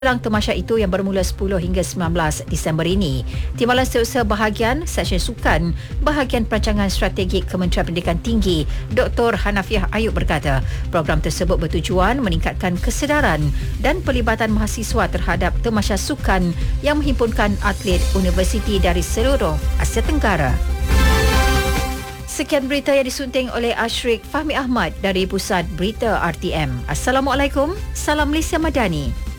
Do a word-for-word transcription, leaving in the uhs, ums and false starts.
Dalam tamasya itu yang bermula sepuluh hingga sembilan belas Disember ini, Timbalan Setiausaha Bahagian Seksyen Sukan Bahagian Perancangan Strategik Kementerian Pendidikan Tinggi Doktor Hanafiah Ayub berkata, program tersebut bertujuan meningkatkan kesedaran dan pelibatan mahasiswa terhadap tamasya sukan yang menghimpunkan atlet universiti dari seluruh Asia Tenggara. Sekian berita yang disunting oleh Ashrik Fahmi Ahmad dari Pusat Berita R T M. Assalamualaikum, salam Malaysia Madani.